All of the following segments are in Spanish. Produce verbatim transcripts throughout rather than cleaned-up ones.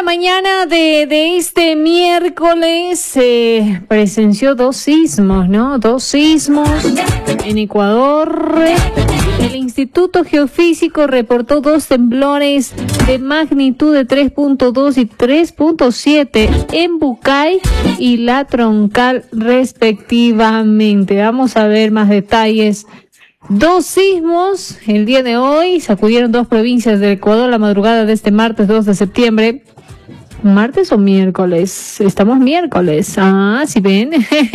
mañana de, de este miércoles se eh, presenció dos sismos, ¿no? Dos sismos en Ecuador. El Instituto Geofísico reportó dos temblores de magnitud de tres punto dos y tres punto siete en Bucay y La Troncal respectivamente. Vamos a ver más detalles. Dos sismos el día de hoy sacudieron dos provincias del Ecuador la madrugada de este martes dos de septiembre. ¿Martes o miércoles? Estamos miércoles. Ah, ¿sí ven?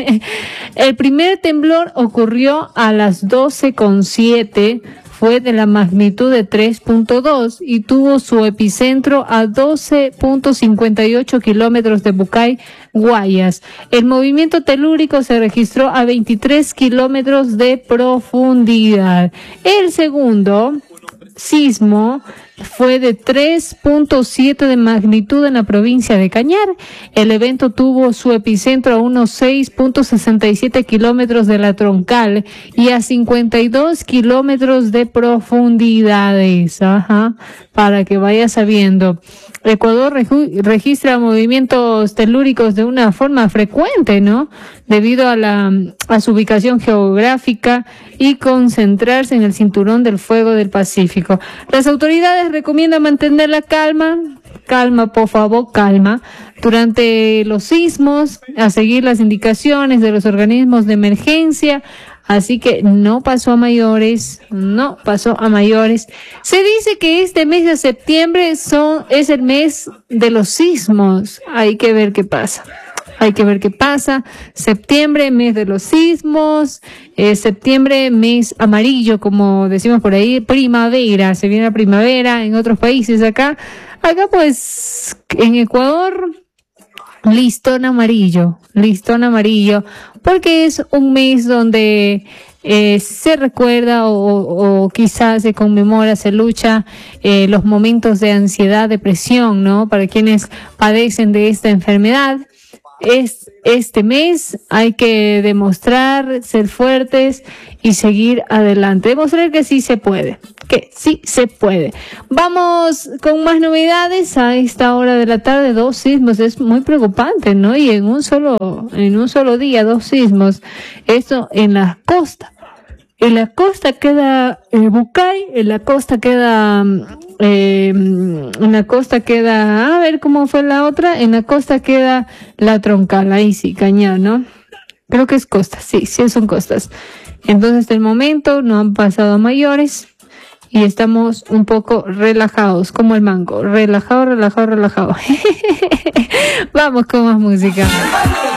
El primer temblor ocurrió a las doce con siete. Fue de la magnitud de tres punto dos y tuvo su epicentro a doce punto cincuenta y ocho kilómetros de Bucay, Guayas. El movimiento telúrico se registró a veintitrés kilómetros de profundidad. El segundo sismo fue de tres punto siete de magnitud en la provincia de Cañar. El evento tuvo su epicentro a unos seis punto sesenta y siete kilómetros de La Troncal y a cincuenta y dos kilómetros de profundidades. Ajá, para que vaya sabiendo. Ecuador regi- registra movimientos telúricos de una forma frecuente, ¿no? Debido a la a su ubicación geográfica y concentrarse en el cinturón del fuego del Pacífico. Las autoridades recomiendan mantener la calma, calma, por favor, calma, durante los sismos, a seguir las indicaciones de los organismos de emergencia. Así que no pasó a mayores, no pasó a mayores. Se dice que este mes de septiembre son, es el mes de los sismos. Hay que ver qué pasa. Hay que ver qué pasa. Septiembre, mes de los sismos. Eh, septiembre, mes amarillo, como decimos por ahí. Primavera, se viene la primavera en otros países acá. Acá pues, en Ecuador, listón amarillo, listón amarillo, porque es un mes donde eh, se recuerda o, o quizás se conmemora, se lucha eh, los momentos de ansiedad, depresión, ¿no? Para quienes padecen de esta enfermedad. Es, este mes hay que demostrar, ser fuertes y seguir adelante. Demostrar que sí se puede, que sí se puede. Vamos con más novedades a esta hora de la tarde. Dos sismos, es muy preocupante, ¿no? Y en un solo, en un solo día, dos sismos. Esto en la costa. En la costa queda eh, Bucay, en la costa queda, eh, en la costa queda, a ver cómo fue la otra, en la costa queda La Troncal, ahí sí, Cañar, ¿no? Creo que es costa, sí, sí son costas. Entonces, hasta el momento no han pasado a mayores y estamos un poco relajados, como el mango, relajado, relajado, relajado. Vamos con más música.